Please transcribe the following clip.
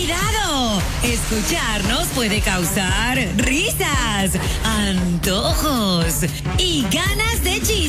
¡Cuidado! Escucharnos puede causar risas, antojos y ganas de chisme.